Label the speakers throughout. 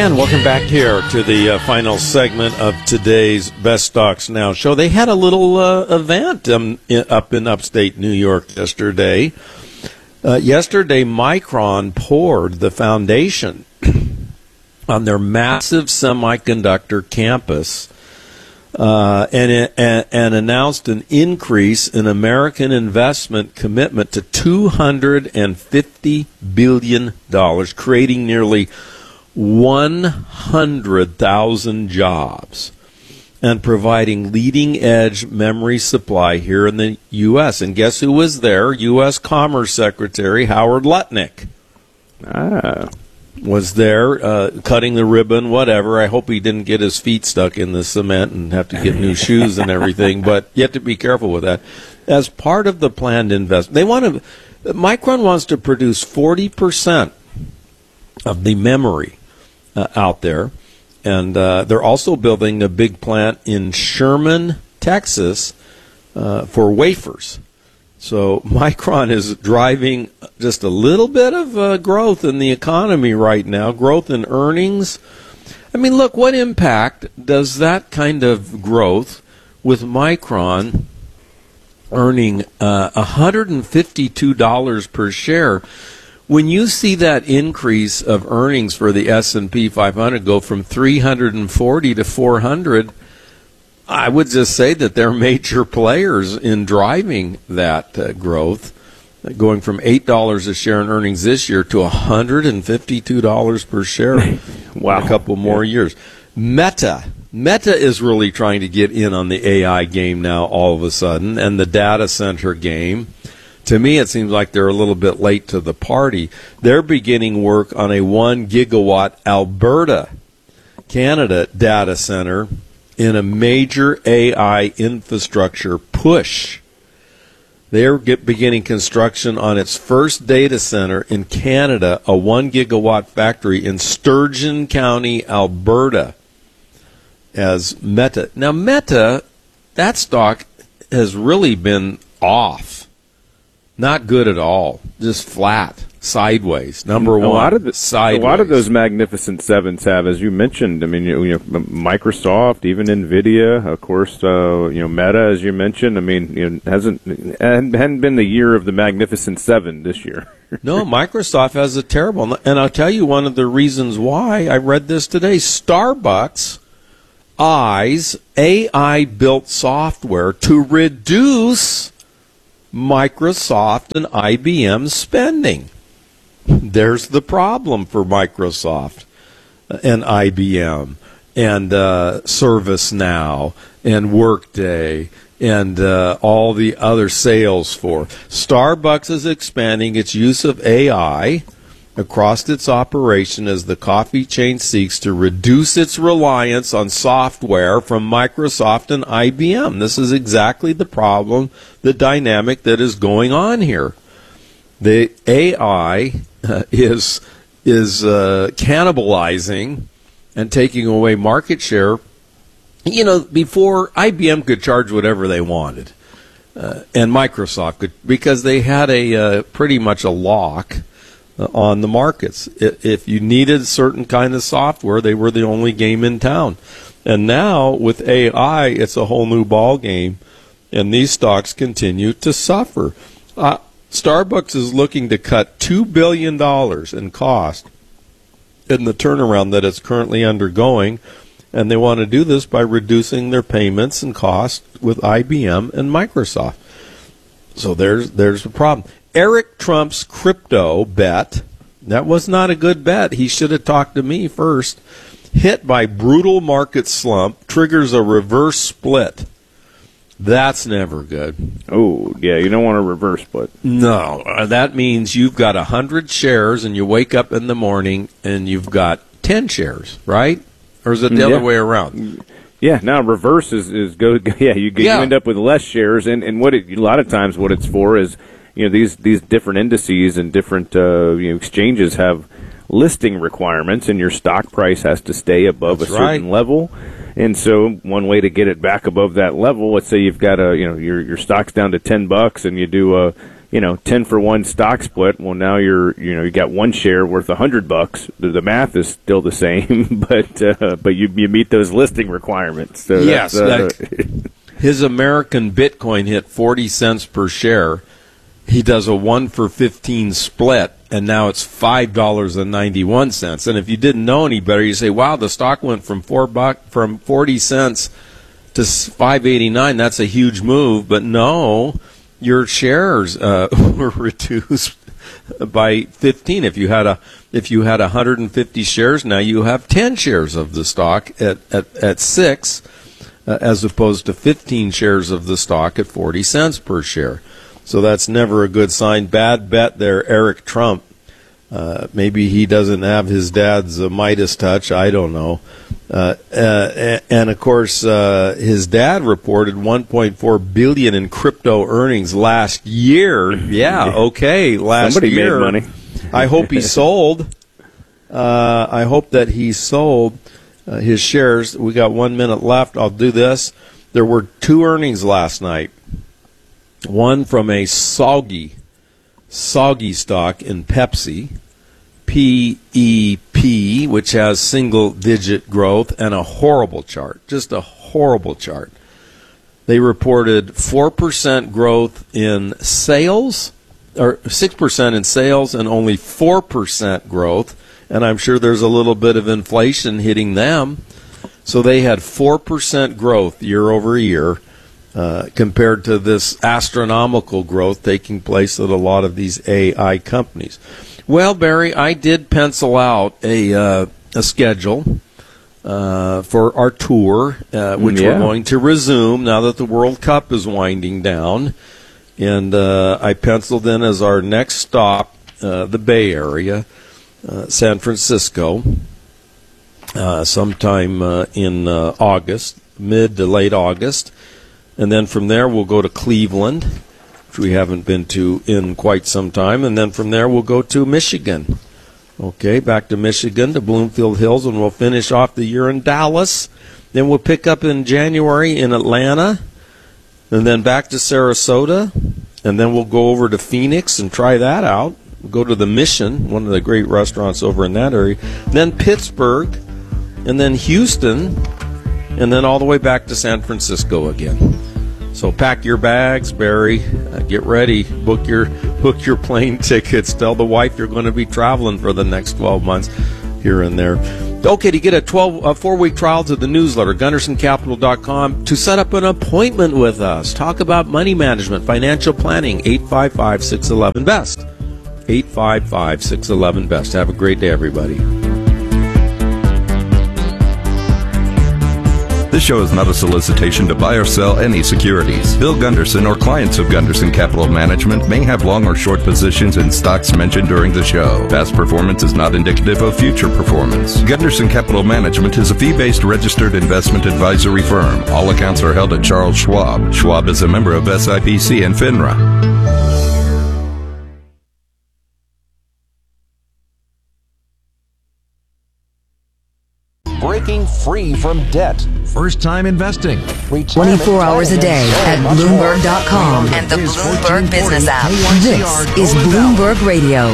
Speaker 1: And welcome back here to the final segment of today's Best Stocks Now show. They had a little event up in upstate New York yesterday. Yesterday, Micron poured the foundation on their massive semiconductor campus and announced an increase in American investment commitment to $250 billion, creating nearly 100,000 jobs and providing leading-edge memory supply here in the U.S. And guess who was there? U.S. Commerce Secretary Howard Lutnick was there cutting the ribbon, whatever. I hope he didn't get his feet stuck in the cement and have to get new shoes and everything, but you have to be careful with that. As part of the planned investment, Micron wants to produce 40% of the memory out there, and they're also building a big plant in Sherman, Texas, for wafers. So Micron is driving just a little bit of growth in the economy right now, growth in earnings. I mean, look, what impact does that kind of growth with Micron earning $152 per share? When you see that increase of earnings for the S&P 500 go from 340 to 400, I would just say that they're major players in driving that growth, going from $8 a share in earnings this year to $152 per share.
Speaker 2: Wow.
Speaker 1: In a couple more years. Meta is really trying to get in on the AI game now all of a sudden, and the data center game. To me, it seems like they're a little bit late to the party. They're beginning work on a 1 gigawatt Alberta, Canada data center in a major AI infrastructure push. They're beginning construction on its first data center in Canada, a 1 gigawatt factory in Sturgeon County, Alberta, as Meta. Now, Meta, that stock has really been off. Not good at all. Just flat, sideways. Number one, sideways.
Speaker 2: A lot of those Magnificent Sevens have, as you mentioned. I mean, Microsoft, even Nvidia, of course. Meta, as you mentioned. I mean, hadn't been the year of the Magnificent Seven this year.
Speaker 1: No, Microsoft has a terrible. And I'll tell you one of the reasons why. I read this today. Starbucks eyes AI-built software to reduce Microsoft and IBM spending. There's the problem for Microsoft and IBM and ServiceNow and Workday and all the other Salesforce. Starbucks is expanding its use of AI across its operation as the coffee chain seeks to reduce its reliance on software from Microsoft and IBM. This is exactly the problem, the dynamic that is going on here. The AI is cannibalizing and taking away market share. You know, before IBM could charge whatever they wanted, and Microsoft could, because they had a pretty much a lock on the markets. If you needed a certain kind of software, they were the only game in town. And now with AI, it's a whole new ball game, and these stocks continue to suffer. Starbucks is looking to cut $2 billion in cost in the turnaround that it's currently undergoing, and they want to do this by reducing their payments and costs with IBM and Microsoft. So there's the problem. Eric Trump's crypto bet, that was not a good bet. He should have talked to me first. Hit by brutal market slump, triggers a reverse split. That's never good.
Speaker 2: Oh, yeah, you don't want a reverse split.
Speaker 1: No, that means you've got 100 shares and you wake up in the morning and you've got 10 shares, right? Or is it the other way around?
Speaker 2: Yeah, now reverse is go. Yeah, you end up with less shares, and what a lot of times what it's for is, these different indices and different exchanges have listing requirements, and your stock price has to stay above a certain level. And so one way to get it back above that level, let's say you've got your stock's down to $10 and you do 10-for-1 stock split. Well, now you got one share worth $100. The math is still the same, but you meet those listing requirements. So
Speaker 1: yes, his American Bitcoin hit 40 cents per share. He does a 1-for-15 split, and now it's $5.91. And if you didn't know any better, you say, "Wow, the stock went from from 40 cents to $5.89. That's a huge move." But no. Your shares were reduced by 15. If you had 150 shares, now you have 10 shares of the stock at 6, as opposed to 15 shares of the stock at 40 cents per share. So that's never a good sign. Bad bet there, Eric Trump. Maybe he doesn't have his dad's Midas touch. I don't know. And of course, his dad reported $1.4 billion in crypto earnings last year. Yeah, okay, last
Speaker 2: Somebody
Speaker 1: year.
Speaker 2: Somebody made money.
Speaker 1: I hope he sold. I hope that he sold his shares. We got 1 minute left. I'll do this. There were 2 earnings last night. One from a soggy stock in Pepsi, PEP, which has single-digit growth and a horrible chart, just a horrible chart. They reported 4% growth in sales, or 6% in sales, and only 4% growth. And I'm sure there's a little bit of inflation hitting them. So they had 4% growth year over year. Compared to this astronomical growth taking place at a lot of these AI companies. Well, Barry, I did pencil out a schedule for our tour, which we're going to resume now that the World Cup is winding down. And I penciled in as our next stop the Bay Area, San Francisco, sometime in August, mid to late August. And then from there, we'll go to Cleveland, which we haven't been to in quite some time. And then from there, we'll go to Michigan. Okay, back to Michigan, to Bloomfield Hills, and we'll finish off the year in Dallas. Then we'll pick up in January in Atlanta, and then back to Sarasota. And then we'll go over to Phoenix and try that out. We'll go to the Mission, one of the great restaurants over in that area. Then Pittsburgh, and then Houston, and then all the way back to San Francisco again. So pack your bags, Barry. Get ready. Book your plane tickets. Tell the wife you're going to be traveling for the next 12 months here and there. Okay, to get a 4-week trial to the newsletter, GundersonCapital.com, to set up an appointment with us. Talk about money management, financial planning, 855-611-BEST. 855-611-BEST. Have a great day, everybody.
Speaker 3: This show is not a solicitation to buy or sell any securities. Bill Gunderson or clients of Gunderson Capital Management may have long or short positions in stocks mentioned during the show. Past performance is not indicative of future performance. Gunderson Capital Management is a fee-based registered investment advisory firm. All accounts are held at Charles Schwab. Schwab is a member of SIPC and FINRA.
Speaker 4: Breaking free from debt.
Speaker 5: First-time investing.
Speaker 6: 24 hours a day at Bloomberg.com and the Bloomberg Business app. This is Bloomberg Radio.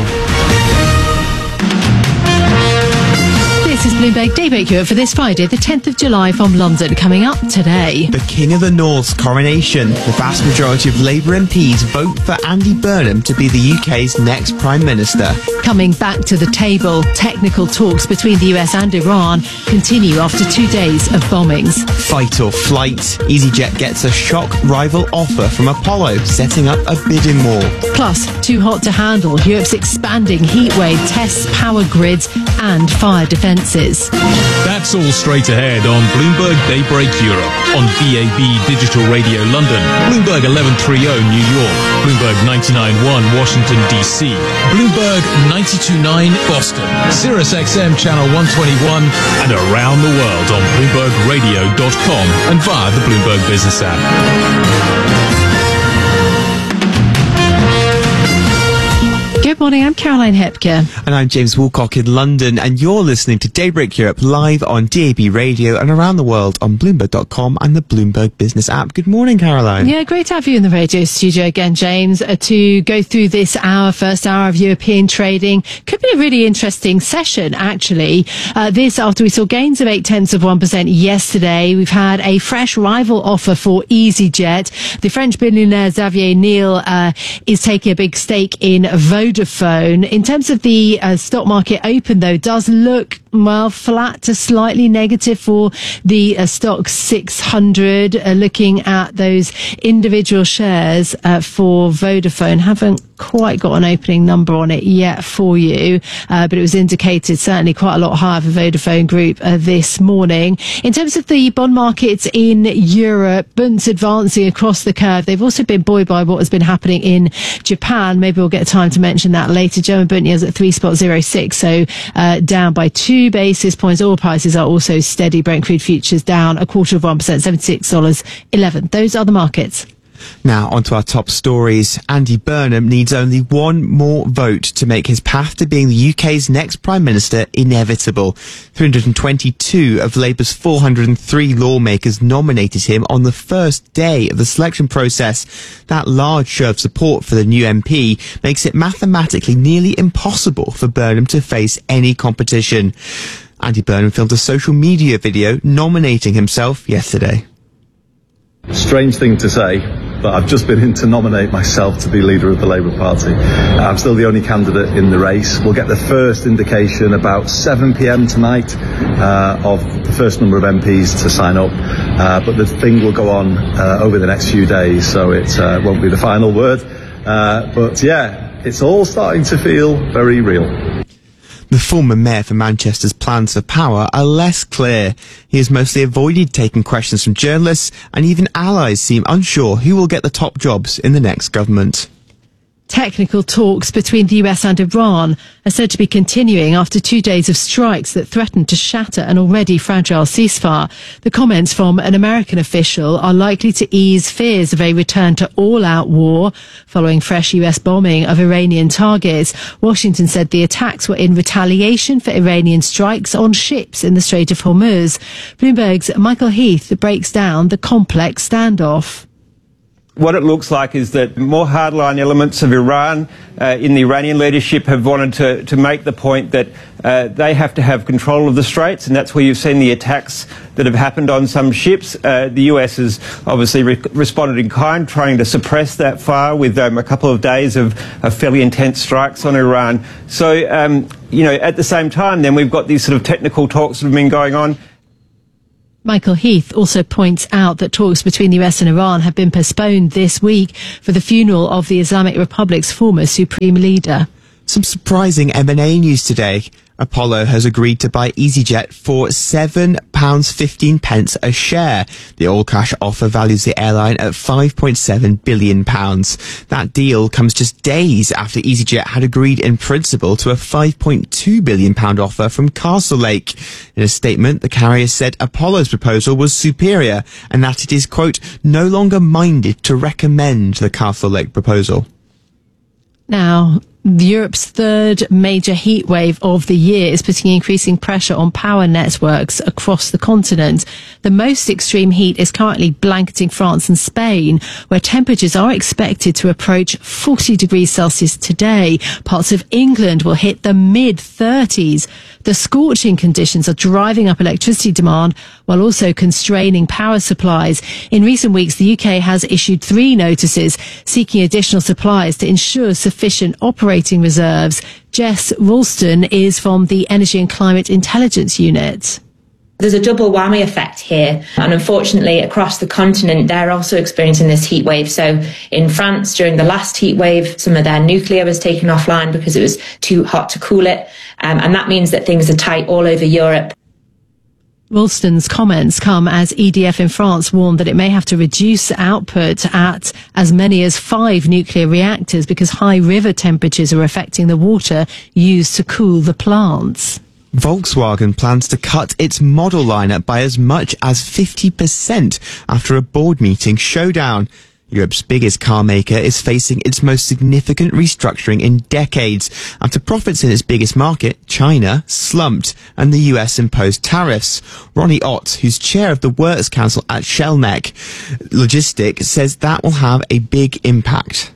Speaker 7: This is Bloomberg Daybreak here for this Friday, the 10th of July from London. Coming up today.
Speaker 8: The King of the North's coronation. The vast majority of Labour MPs vote for Andy Burnham to be the UK's next Prime Minister.
Speaker 7: Coming back to the table, technical talks between the US and Iran continue after 2 days of bombings.
Speaker 8: Fight or flight. EasyJet gets a shock rival offer from Apollo, setting up a bidding war.
Speaker 7: Plus, too hot to handle, Europe's expanding heatwave tests power grids and fire defences.
Speaker 9: That's all straight ahead on Bloomberg Daybreak Europe, on DAB Digital Radio London, Bloomberg 1130 New York, Bloomberg 99.1 Washington DC, Bloomberg 92.9 Boston, Sirius XM Channel 121, and around the world on BloombergRadio.com and via the Bloomberg Business app.
Speaker 7: Good morning, I'm Caroline Hepker.
Speaker 8: And I'm James Woolcock in London, and you're listening to Daybreak Europe live on DAB Radio and around the world on Bloomberg.com and the Bloomberg Business app. Good morning, Caroline.
Speaker 7: Yeah, great to have you in the radio studio again, James, to go through this first hour of European trading. Could be a really interesting session, actually. This after we saw gains of 0.8% yesterday. We've had a fresh rival offer for EasyJet. The French billionaire Xavier Niel is taking a big stake in Vodafone. In terms of the stock market open, though, does look, well, flat to slightly negative for the stock 600. Looking at those individual shares for Vodafone, haven't quite got an opening number on it yet for you, but it was indicated certainly quite a lot higher for Vodafone Group this morning. In terms of the bond markets in Europe, bunds advancing across the curve. They've also been buoyed by what has been happening in Japan. Maybe we'll get time to mention that later. German bund yields at 3.06, so down by 2 basis points. Oil prices are also steady. Brent crude futures down 0.25%, $76.11. Those are the markets.
Speaker 8: Now, onto our top stories. Andy Burnham needs only one more vote to make his path to being the UK's next Prime Minister inevitable. 322 of Labour's 403 lawmakers nominated him on the first day of the selection process. That large show of support for the new MP makes it mathematically nearly impossible for Burnham to face any competition. Andy Burnham filmed a social media video nominating himself yesterday.
Speaker 4: Strange thing to say, but I've just been in to nominate myself to be leader of the Labour Party. I'm still the only candidate in the race. We'll get the first indication about 7 p.m. tonight of the first number of MPs to sign up, but the thing will go on over the next few days, so it won't be the final word. But yeah, it's all starting to feel very real.
Speaker 8: The former mayor for Manchester's plans for power are less clear. He has mostly avoided taking questions from journalists, and even allies seem unsure who will get the top jobs in the next government.
Speaker 7: Technical talks between the US and Iran are said to be continuing after 2 days of strikes that threatened to shatter an already fragile ceasefire. The comments from an American official are likely to ease fears of a return to all-out war following fresh US bombing of Iranian targets. Washington said the attacks were in retaliation for Iranian strikes on ships in the Strait of Hormuz. Bloomberg's Michael Heath breaks down the complex standoff.
Speaker 5: What it looks like is that more hardline elements of Iran in the Iranian leadership have wanted to make the point that they have to have control of the Straits, and that's where you've seen the attacks that have happened on some ships. The US has obviously responded in kind, trying to suppress that fire with a couple of days of fairly intense strikes on Iran. So, at the same time, then we've got these sort of technical talks that have been going on.
Speaker 7: Michael Heath also points out that talks between the US and Iran have been postponed this week for the funeral of the Islamic Republic's former supreme leader.
Speaker 8: Some surprising M&A news today. Apollo has agreed to buy EasyJet for £7.15 a share. The all-cash offer values the airline at £5.7 billion. That deal comes just days after EasyJet had agreed in principle to a £5.2 billion offer from Castlelake. In a statement, the carrier said Apollo's proposal was superior and that it is, quote, no longer minded to recommend the Castlelake proposal.
Speaker 7: Now, Europe's third major heat wave of the year is putting increasing pressure on power networks across the continent. The most extreme heat is currently blanketing France and Spain, where temperatures are expected to approach 40 degrees Celsius today. Parts of England will hit the mid-30s. The scorching conditions are driving up electricity demand while also constraining power supplies. In recent weeks, the UK has issued 3 notices seeking additional supplies to ensure sufficient operating reserves. Jess Ralston is from the Energy and Climate Intelligence Unit.
Speaker 10: There's a double whammy effect here, and unfortunately across the continent they're also experiencing this heat wave. So in France during the last heat wave, some of their nuclear was taken offline because it was too hot to cool it, and that means that things are tight all over Europe.
Speaker 7: Ralston's comments come as EDF in France warned that it may have to reduce output at as many as 5 nuclear reactors because high river temperatures are affecting the water used to cool the plants.
Speaker 8: Volkswagen plans to cut its model lineup by as much as 50% after a board meeting showdown. Europe's biggest car maker is facing its most significant restructuring in decades after profits in its biggest market, China, slumped and the US imposed tariffs. Ronnie Ott, who's chair of the Works Council at Shellneck Logistics, says that will have a big impact.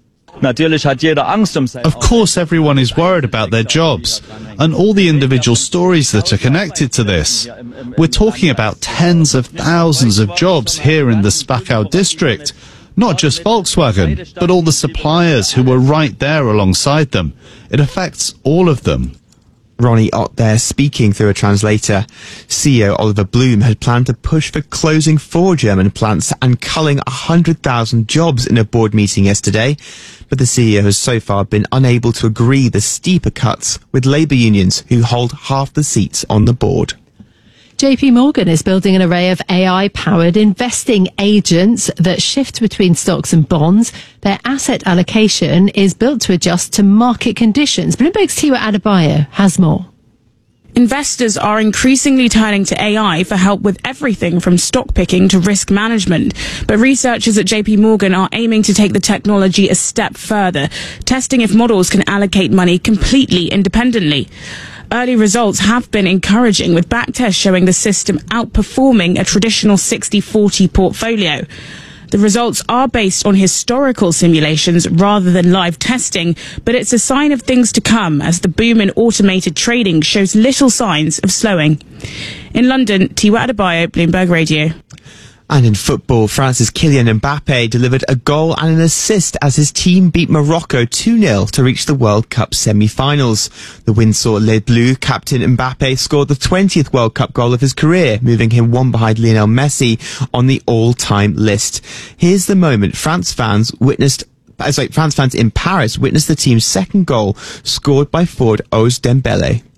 Speaker 11: Of course, everyone is worried about their jobs and all the individual stories that are connected to this. We're talking about tens of thousands of jobs here in the Spachau district. Not just Volkswagen, but all the suppliers who were right there alongside them. It affects all of them.
Speaker 8: Ronnie Ott there speaking through a translator. CEO Oliver Bloom had planned to push for closing 4 German plants and culling 100,000 jobs in a board meeting yesterday. But the CEO has so far been unable to agree the steeper cuts with labour unions who hold half the seats on the board.
Speaker 7: JP Morgan is building an array of AI-powered investing agents that shift between stocks and bonds. Their asset allocation is built to adjust to market conditions. Bloomberg's Tiwa Adebayo has more.
Speaker 12: Investors are increasingly turning to AI for help with everything from stock picking to risk management. But researchers at JP Morgan are aiming to take the technology a step further, testing if models can allocate money completely independently. Early results have been encouraging, with backtests showing the system outperforming a traditional 60-40 portfolio. The results are based on historical simulations rather than live testing, but it's a sign of things to come as the boom in automated trading shows little signs of slowing. In London, Tiwa Adebayo, Bloomberg Radio.
Speaker 8: And in football, France's Kylian Mbappe delivered a goal and an assist as his team beat Morocco 2-0 to reach the World Cup semi-finals. The win saw Les Bleus captain Mbappe scored the 20th World Cup goal of his career, moving him one behind Lionel Messi on the all-time list. Here's the moment France fans in Paris witnessed the team's second goal, scored by forward Ousmane Dembélé.